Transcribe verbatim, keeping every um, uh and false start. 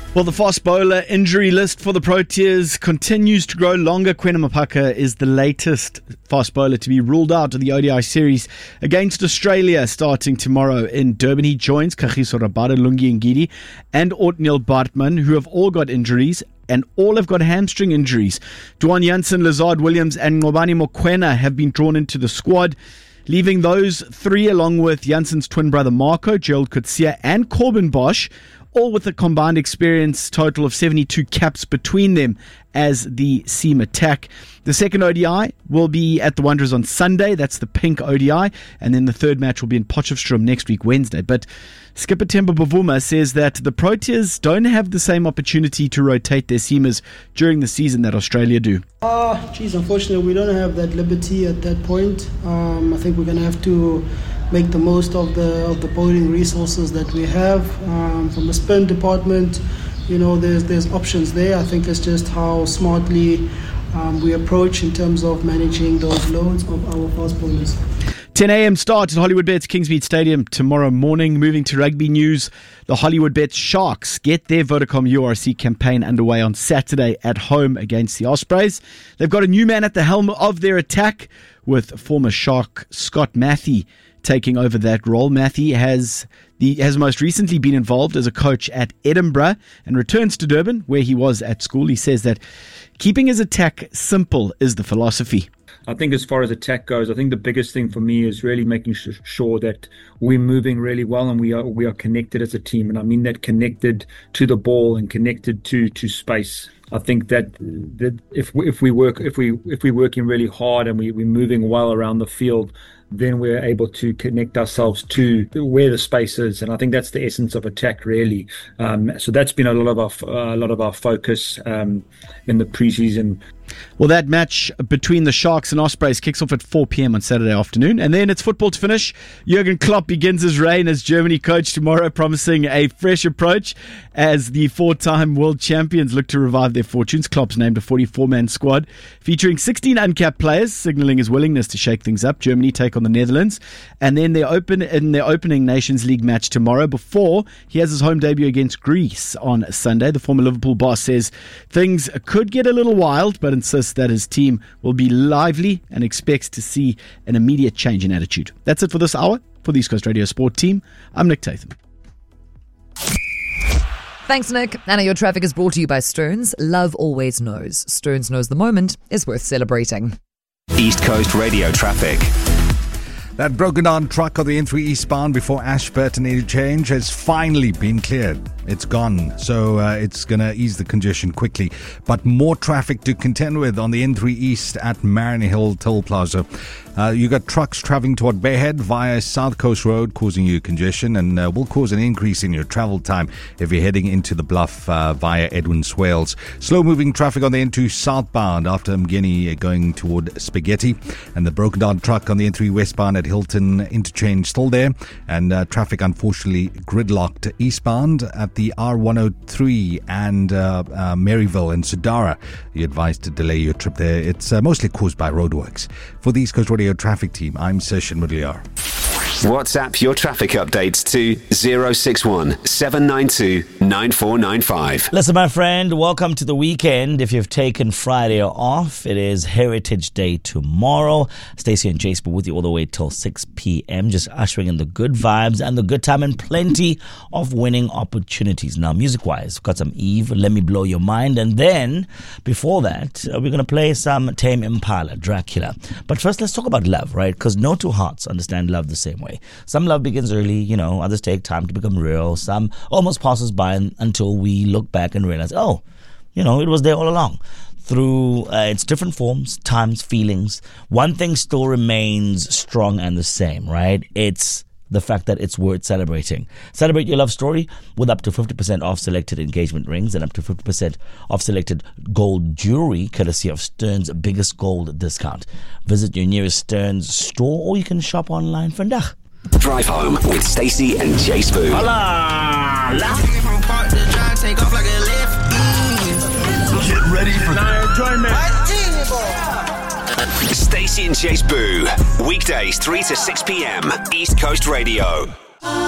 Well, the fast bowler injury list for the Proteas continues to grow longer. Kwena Mapaka is the latest fast bowler to be ruled out of the O D I series against Australia starting tomorrow in Durban. He joins Kagiso Rabada, Lungi Ngidi and Othniel Bartman, who have all got injuries and all have got hamstring injuries. Dwan Jansen, Lazard Williams and Ngobani Mokoena have been drawn into the squad, leaving those three along with Jansen's twin brother Marco, Gerald Coetzee and Corbin Bosch, all with a combined experience total of seventy-two caps between them as the seam attack. The second O D I will be at the Wanderers on Sunday. That's the pink O D I. And then the third match will be in Potchefstroom next week, Wednesday. But skipper Temba Bavuma says that the Proteas don't have the same opportunity to rotate their seamers during the season that Australia do. Ah, uh, geez, unfortunately, we don't have that liberty at that point. Um, I think we're going to have to make the most of the of the bowling resources that we have. Um, from the spin department, you know, there's there's options there. I think it's just how smartly um, we approach in terms of managing those loads of our fast bowlers. ten a.m. start at Hollywood Bets Kingsmead Stadium tomorrow morning. Moving to rugby news, the Hollywood Bets Sharks get their Vodacom U R C campaign underway on Saturday at home against the Ospreys. They've got a new man at the helm of their attack, with former Shark Scott Matthey taking over that role. Matthey has the has most recently been involved as a coach at Edinburgh and returns to Durban, where he was at school. He says that keeping his attack simple is the philosophy. I think as far as attack goes, I think the biggest thing for me is really making sure that we're moving really well and we are we are connected as a team. And I mean that connected to the ball and connected to to space. I think that that if we, if we work if we if we're working really hard and we, we're moving well around the field, then we're able to connect ourselves to where the space is, and I think that's the essence of attack, really. Um, so that's been a lot of our uh, a lot of our focus um, in the preseason. Well, that match between the Sharks and Ospreys kicks off at four p.m. on Saturday afternoon. And then it's football to finish. Jurgen Klopp begins his reign as Germany coach tomorrow, promising a fresh approach as the four-time world champions look to revive their fortunes. Klopp's named a forty-four man squad featuring sixteen uncapped players, signalling his willingness to shake things up. Germany take on the Netherlands. And then they open in their opening Nations League match tomorrow before he has his home debut against Greece on Sunday. The former Liverpool boss says things could get a little wild, but insists that his team will be lively and expects to see an immediate change in attitude. That's it for this hour. For the East Coast Radio Sport team, I'm Nick Tatham. Thanks, Nick. Anna, your traffic is brought to you by Stearns. Love always knows. Stearns knows the moment is worth celebrating. East Coast Radio traffic. That broken down truck on the N three eastbound before Ashburton interchange has finally been cleared. It's gone, so uh, it's going to ease the congestion quickly. But more traffic to contend with on the N three East at Marion Hill Toll Plaza. Uh, you got trucks travelling toward Bayhead via South Coast Road, causing you congestion and uh, will cause an increase in your travel time if you're heading into the Bluff uh, via Edwin Swales. Slow-moving traffic on the N two southbound after Mgeni going toward Spaghetti. And the broken down truck on the N three westbound at Hilton interchange still there. And uh, traffic unfortunately gridlocked eastbound at the R one oh three and uh, uh, Maryville and Sudara. You're advised to delay your trip there. It's uh, mostly caused by roadworks. For the East Coast Radio traffic team, I'm Session Mudliar. WhatsApp your traffic updates to zero six one seven nine two nine four nine five. Listen, my friend, welcome to the weekend. If you've taken Friday off, it is Heritage Day tomorrow. Stacey and Jace with you all the way till six p.m. just ushering in the good vibes and the good time and plenty of winning opportunities. Now, music-wise, we've got some Eve, Let Me Blow Your Mind. And then, before that, uh, we're going to play some Tame Impala, Dracula. But first, let's talk about love, right? Because no two hearts understand love the same way. Some love begins early, you know, others take time to become real. Some almost passes by until we look back and realize, oh, you know, it was there all along. Through uh, its different forms, times, feelings, one thing still remains strong and the same, right? It's the fact that it's worth celebrating. Celebrate your love story with up to fifty percent off selected engagement rings and up to fifty percent off selected gold jewelry, courtesy of Stearns' biggest gold discount. Visit your nearest Stearns store or you can shop online for Ndag. Drive home with Stacey and Jay Spoon. Hola! Get ready for enjoyment. Stacey and Jay Spoon. Weekdays three to six p.m. East Coast Radio.